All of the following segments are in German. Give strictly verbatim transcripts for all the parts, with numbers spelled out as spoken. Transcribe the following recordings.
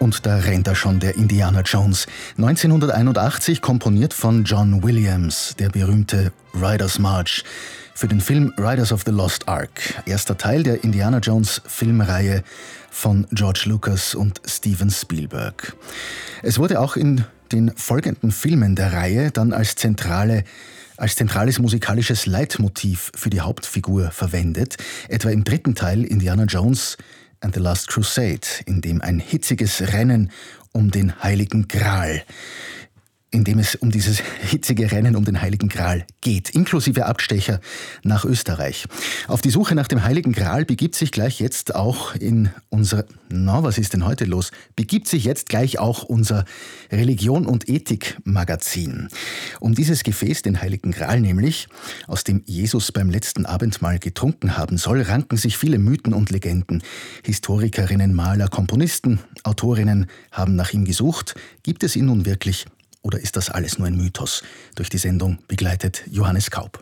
Und da rennt er schon, der Indiana Jones. neunzehnhunderteinundachtzig komponiert von John Williams, der berühmte Riders March, für den Film Riders of the Lost Ark, erster Teil der Indiana Jones Filmreihe von George Lucas und Steven Spielberg. Es wurde auch in den folgenden Filmen der Reihe dann als zentrale als zentrales musikalisches Leitmotiv für die Hauptfigur verwendet, etwa im dritten Teil Indiana Jones and the Last Crusade, in dem ein hitziges Rennen um den Heiligen Gral, in dem es um dieses hitzige Rennen um den Heiligen Gral geht, inklusive Abstecher nach Österreich. Auf die Suche nach dem Heiligen Gral begibt sich gleich jetzt auch in unser, na, was ist denn heute los? Begibt sich jetzt gleich auch unser Religion- und Ethik-Magazin. Um dieses Gefäß, den Heiligen Gral nämlich, aus dem Jesus beim letzten Abendmahl getrunken haben soll, ranken sich viele Mythen und Legenden. Historikerinnen, Maler, Komponisten, Autorinnen haben nach ihm gesucht. Gibt es ihn nun wirklich? Oder ist das alles nur ein Mythos? Durch die Sendung begleitet Johannes Kaup.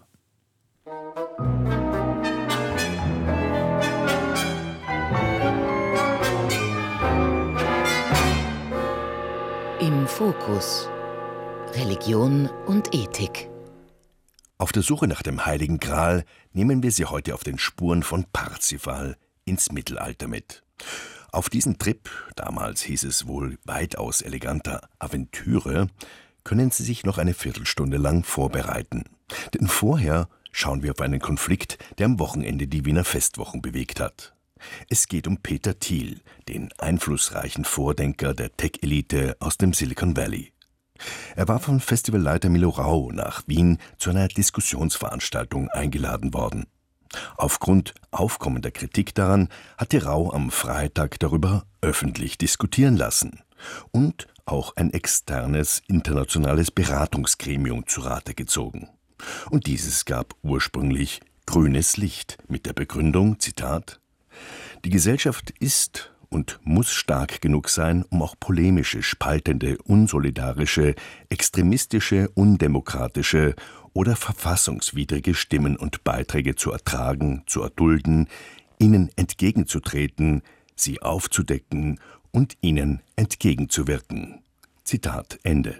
Im Fokus. Religion und Ethik. Auf der Suche nach dem Heiligen Gral nehmen wir Sie heute auf den Spuren von Parzival ins Mittelalter mit. Auf diesen Trip, damals hieß es wohl weitaus eleganter Aventüre, können Sie sich noch eine Viertelstunde lang vorbereiten. Denn vorher schauen wir auf einen Konflikt, der am Wochenende die Wiener Festwochen bewegt hat. Es geht um Peter Thiel, den einflussreichen Vordenker der Tech-Elite aus dem Silicon Valley. Er war von Festivalleiter Milo Rau nach Wien zu einer Diskussionsveranstaltung eingeladen worden. Aufgrund aufkommender Kritik daran hatte Rau am Freitag darüber öffentlich diskutieren lassen und auch ein externes internationales Beratungsgremium zu Rate gezogen. Und dieses gab ursprünglich grünes Licht mit der Begründung, Zitat, die Gesellschaft ist und muss stark genug sein, um auch polemische, spaltende, unsolidarische, extremistische, undemokratische oder verfassungswidrige Stimmen und Beiträge zu ertragen, zu erdulden, ihnen entgegenzutreten, sie aufzudecken und ihnen entgegenzuwirken. Zitat Ende.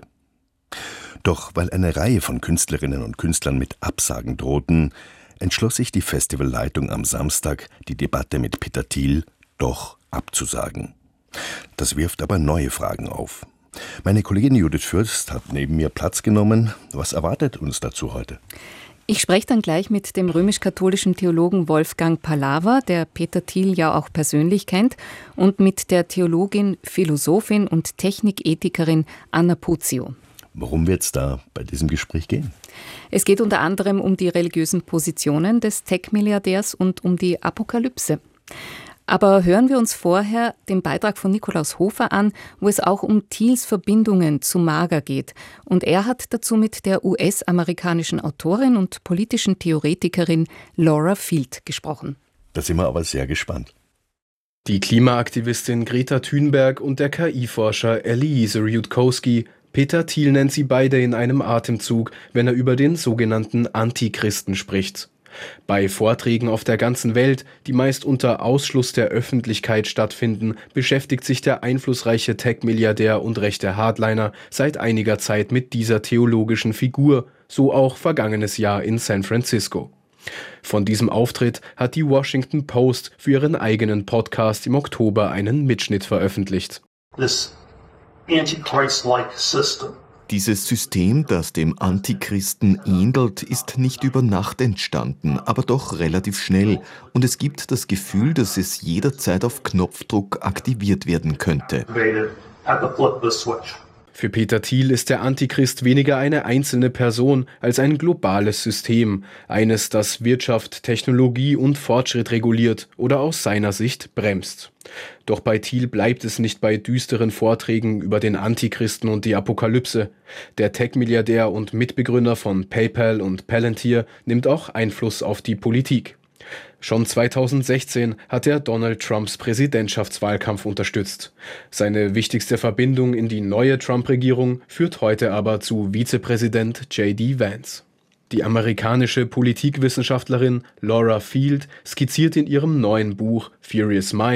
Doch weil eine Reihe von Künstlerinnen und Künstlern mit Absagen drohten, entschloss sich die Festivalleitung am Samstag, die Debatte mit Peter Thiel doch abzusagen. Das wirft aber neue Fragen auf. Meine Kollegin Judith Fürst hat neben mir Platz genommen. Was erwartet uns dazu heute? Ich spreche dann gleich mit dem römisch-katholischen Theologen Wolfgang Palawa, der Peter Thiel ja auch persönlich kennt, und mit der Theologin, Philosophin und Technikethikerin Anna Puzio. Worum wird es da bei diesem Gespräch gehen? Es geht unter anderem um die religiösen Positionen des Tech-Milliardärs und um die Apokalypse. Aber hören wir uns vorher den Beitrag von Nikolaus Hofer an, wo es auch um Thiels Verbindungen zu MAGA geht. Und er hat dazu mit der U S-amerikanischen Autorin und politischen Theoretikerin Laura Field gesprochen. Da sind wir aber sehr gespannt. Die Klimaaktivistin Greta Thunberg und der K I-Forscher Eliezer Yudkowsky, Peter Thiel nennt sie beide in einem Atemzug, wenn er über den sogenannten Antichristen spricht. Bei Vorträgen auf der ganzen Welt, die meist unter Ausschluss der Öffentlichkeit stattfinden, beschäftigt sich der einflussreiche Tech-Milliardär und rechte Hardliner seit einiger Zeit mit dieser theologischen Figur, so auch vergangenes Jahr in San Francisco. Von diesem Auftritt hat die Washington Post für ihren eigenen Podcast im Oktober einen Mitschnitt veröffentlicht. This Antichrist-like system. Dieses System, das dem Antichristen ähnelt, ist nicht über Nacht entstanden, aber doch relativ schnell. Und es gibt das Gefühl, dass es jederzeit auf Knopfdruck aktiviert werden könnte. Für Peter Thiel ist der Antichrist weniger eine einzelne Person als ein globales System. Eines, das Wirtschaft, Technologie und Fortschritt reguliert oder aus seiner Sicht bremst. Doch bei Thiel bleibt es nicht bei düsteren Vorträgen über den Antichristen und die Apokalypse. Der Tech-Milliardär und Mitbegründer von PayPal und Palantir nimmt auch Einfluss auf die Politik. Schon zweitausendsechzehn hat er Donald Trumps Präsidentschaftswahlkampf unterstützt. Seine wichtigste Verbindung in die neue Trump-Regierung führt heute aber zu Vizepräsident J D Vance. Die amerikanische Politikwissenschaftlerin Laura Field skizziert in ihrem neuen Buch Furious Minds